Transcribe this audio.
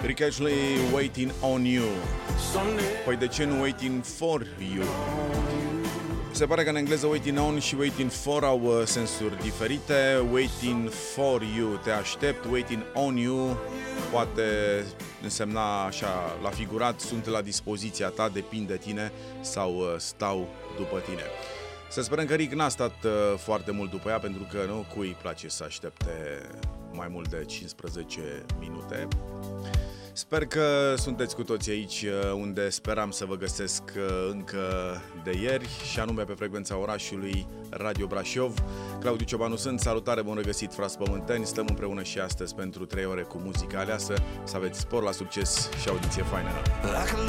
Rick Astley, Waiting on You. Păi de ce nu Waiting for You? Se pare că în engleză Waiting on și Waiting for au sensuri diferite. Waiting for you, te aștept. Waiting on you poate însemna așa, la figurat, sunt la dispoziția ta, depind de tine sau stau după tine. Să sperăm că Rick n-a stat foarte mult după ea, pentru că nu cui îi place să aștepte mai mult de 15 minute. Sper că sunteți cu toții aici unde speram să vă găsesc încă de ieri, și anume pe frecvența orașului Radio Brașov. Claudiu Ciobanu sunt, salutare, bun regăsit, frați pământeni. Stăm împreună și astăzi pentru 3 ore cu muzica aleasă. Să aveți spor la succes și audiție faină.